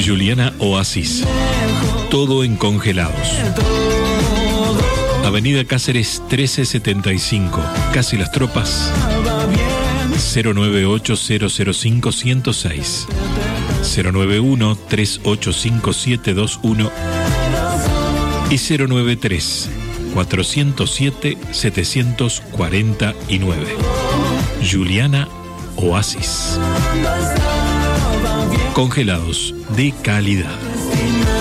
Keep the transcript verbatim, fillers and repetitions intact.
Juliana Oasis. Todo en congelados. Avenida Cáceres trece setenta y cinco, Casi Las Tropas. cero nueve ocho cero cero cinco uno cero seis, cero nueve uno tres ocho cinco siete dos uno y cero nueve tres cuatro cero siete siete cuatro nueve. Juliana Oasis. Congelados de calidad.